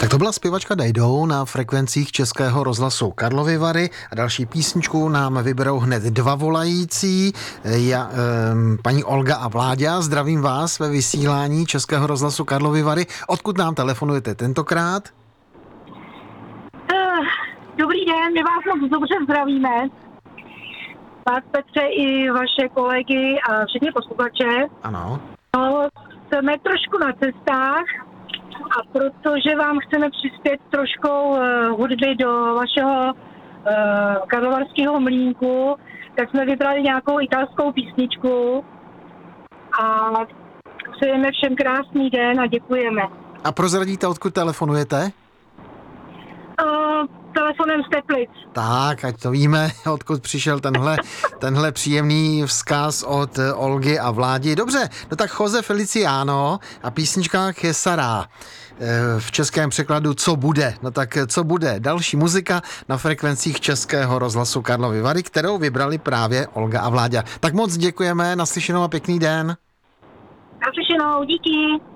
Tak to byla zpěvačka Dejdou na frekvencích Českého rozhlasu Karlovy Vary a další písničku nám vyberou hned dva volající. Paní Olga a Vláďa, zdravím vás ve vysílání Českého rozhlasu Karlovy Vary. Odkud nám telefonujete tentokrát? Dobrý den, my vás moc dobře zdravíme. Vás, Petře, i vaše kolegy a všechny posluchače. Ano. No, jsme trošku na cestách a protože vám chceme přispět troškou hudby do vašeho karlovarského mlýnku, tak jsme vybrali nějakou italskou písničku a přejeme všem krásný den a děkujeme. A prozradíte, odkud telefonujete? Telefonem z Teplic. Tak, ať to víme, odkud přišel tenhle příjemný vzkaz od Olgy a Vládi. Dobře, no tak Jose Feliciano a písnička Que Sera. V českém překladu Co bude? No tak co bude? Další muzika na frekvencích Českého rozhlasu Karlovy Vary, kterou vybrali právě Olga a Vláďa. Tak moc děkujeme, naslyšenou a pěkný den. Naslyšenou, díky.